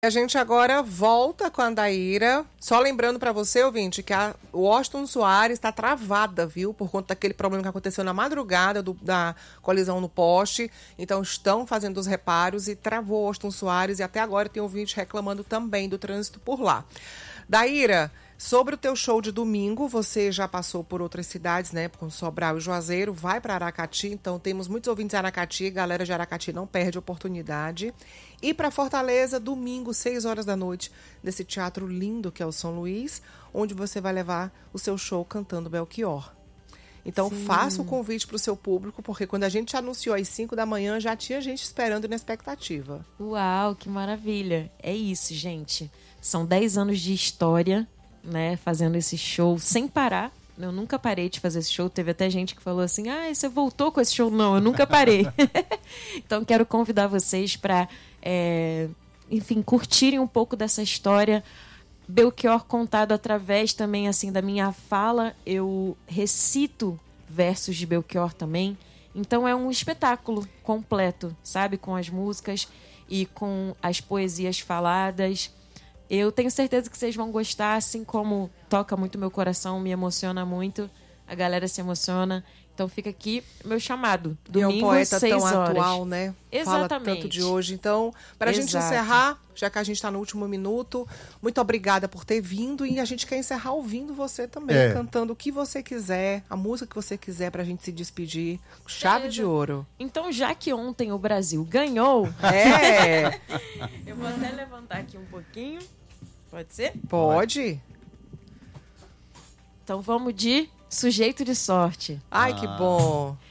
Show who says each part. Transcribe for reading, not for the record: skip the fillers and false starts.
Speaker 1: A gente agora volta com a Andaíra. Só lembrando para você, ouvinte, que o Washington Soares está travada, viu? Por conta daquele problema que aconteceu na madrugada da colisão no poste. Então estão fazendo os reparos e travou o Washington Soares. E até agora tem ouvinte reclamando também do trânsito por lá. Daíra, sobre o teu show de domingo, você já passou por outras cidades, né? Com Sobral e Juazeiro, vai para Aracati. Então temos muitos ouvintes em Aracati. Galera de Aracati não perde oportunidade. E para Fortaleza, domingo, 6 horas da noite, nesse teatro lindo que é o São Luís, onde você vai levar o seu show cantando Belchior. Então, faça o convite para o seu público, porque quando a gente anunciou às 5 da manhã, já tinha gente esperando na expectativa.
Speaker 2: Uau, que maravilha. É isso, gente. São 10 anos de história, né, fazendo esse show sem parar. Eu nunca parei de fazer esse show. Teve até gente que falou assim, você voltou com esse show? Não, eu nunca parei. Então, quero convidar vocês para, enfim, curtirem um pouco dessa história. Belchior contado através também, assim, da minha fala. Eu recito versos de Belchior também. Então, é um espetáculo completo, sabe? Com as músicas e com as poesias faladas. Eu tenho certeza que vocês vão gostar, assim como toca muito meu coração, me emociona muito, a galera se emociona. Então fica aqui meu chamado, domingo,
Speaker 1: e é um poeta
Speaker 2: 6
Speaker 1: tão
Speaker 2: horas.
Speaker 1: atual, né?
Speaker 2: Exatamente.
Speaker 1: Fala tanto de hoje. Então, para a gente encerrar, já que a gente está no último minuto, muito obrigada por ter vindo e a gente quer encerrar ouvindo você também, cantando o que você quiser, a música que você quiser para a gente se despedir. Chave de ouro.
Speaker 2: Então, já que ontem o Brasil ganhou... Eu vou até levantar aqui um pouquinho. Pode ser?
Speaker 1: Pode.
Speaker 2: Então vamos de Sujeito de Sorte.
Speaker 1: Ai, que bom.